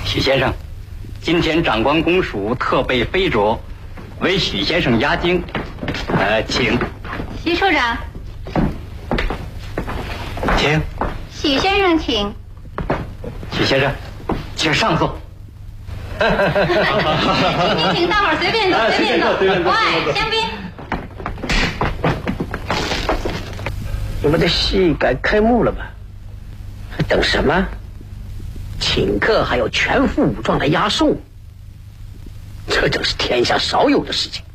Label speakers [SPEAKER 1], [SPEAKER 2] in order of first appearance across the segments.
[SPEAKER 1] 许先生，今天长官公署特备飞镯，为许先生押京，请。
[SPEAKER 2] 许处长，
[SPEAKER 1] 请。
[SPEAKER 2] 许先生请。
[SPEAKER 1] 许先生，请上座。
[SPEAKER 2] 请大伙儿随便坐，随便坐。喂，香槟。
[SPEAKER 3] 你们的戏该开幕了吧？还等什么？请客还有全副武装来押送，这正是天下少有的事情。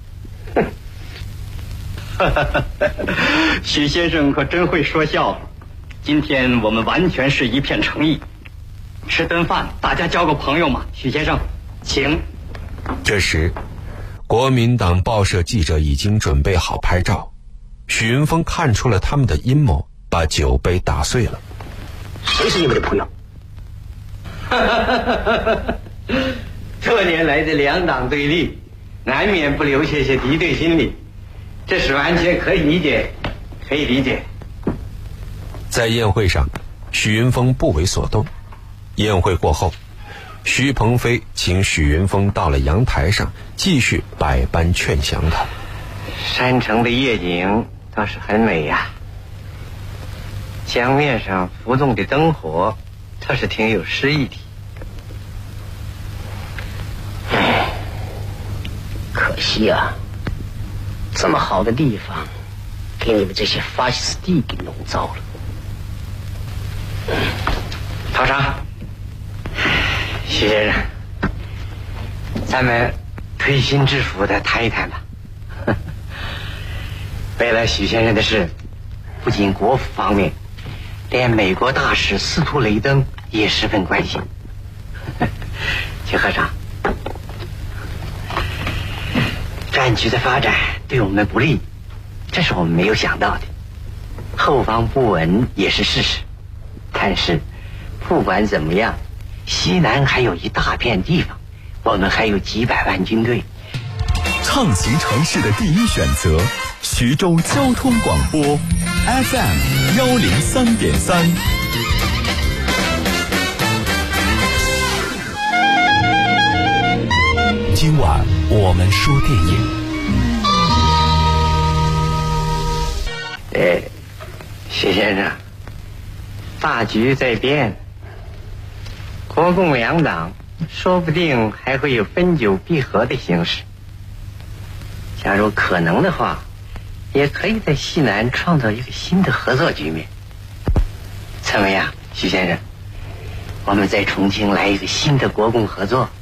[SPEAKER 1] 许先生可真会说笑话。今天我们完全是一片诚意，吃顿饭，大家交个朋友嘛。许先生，请。
[SPEAKER 4] 这时，国民党报社记者已经准备好拍照。许云峰看出了他们的阴谋，把酒杯打碎了。
[SPEAKER 3] 谁是你们的朋友？
[SPEAKER 5] 多年来的两党对立，难免不留下些敌对心理，这是完全可以理解，可以理解。
[SPEAKER 4] 在宴会上，许云峰不为所动。宴会过后，徐鹏飞请许云峰到了阳台上，继续百般劝降他。
[SPEAKER 5] 山城的夜景倒是很美呀，江面上浮动的灯火倒是挺有诗意的。
[SPEAKER 3] 可惜啊，这么好的地方给你们这些法西斯蒂给弄糟了。
[SPEAKER 5] 陶长，许先生，咱们推心置腹的谈一谈吧。为了许先生的事，不仅国府方面，连美国大使司徒雷登也十分关心。请喝茶。战局的发展对我们不利，这是我们没有想到的。后方不稳也是事实，但是不管怎么样，西南还有一大片地方，我们还有几百万军队。
[SPEAKER 6] 畅行城市的第一选择，徐州交通广播 FM 103.3。今晚我们说电影。
[SPEAKER 5] 许先生，大局在变，国共两党说不定还会有分久必合的形势。假如可能的话，也可以在西南创造一个新的合作局面。怎么样，许先生？我们在重庆来一个新的国共合作。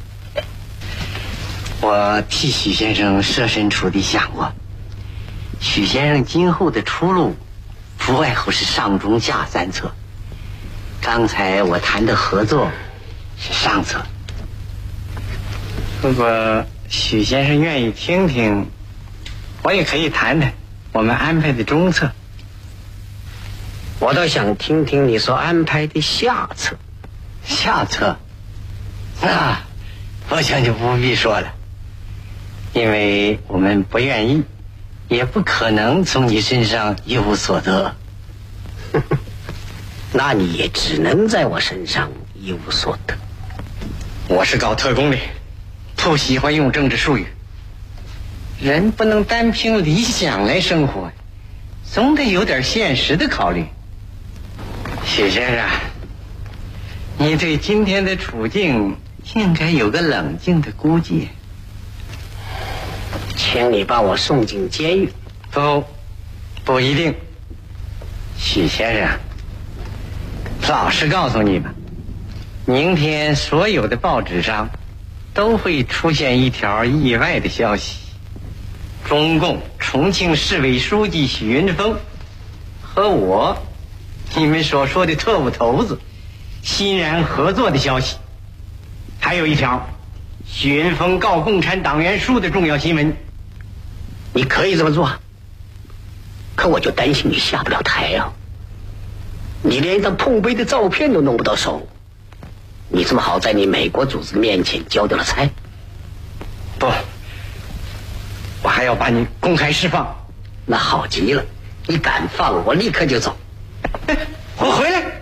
[SPEAKER 5] 我替许先生设身处地想过，许先生今后的出路不外乎是上中下三策。刚才我谈的合作是上策，如果许先生愿意听听，我也可以谈谈我们安排的中策。
[SPEAKER 3] 我倒想听听你所安排的下策。
[SPEAKER 5] 下策？那我想就不必说了，因为我们不愿意，也不可能从你身上一无所得。
[SPEAKER 3] 那你也只能在我身上一无所得。
[SPEAKER 5] 我是搞特工的，不喜欢用政治术语。人不能单凭理想来生活，总得有点现实的考虑。许先生，你对今天的处境应该有个冷静的估计。
[SPEAKER 3] 请你把我送进监狱。
[SPEAKER 5] 不一定。许先生，老实告诉你吧，明天所有的报纸上都会出现一条意外的消息：中共重庆市委书记许云峰和我，你们所说的特务头子，欣然合作的消息。还有一条，许云峰告共产党员书的重要新闻。
[SPEAKER 3] 你可以这么做，可我就担心你下不了台啊！你连一张碰杯的照片都弄不到手，你这么好在你美国组织面前交掉了差？
[SPEAKER 5] 不，我还要把你公开释放。
[SPEAKER 3] 那好极了，你敢放我立刻就走。
[SPEAKER 5] 我回来。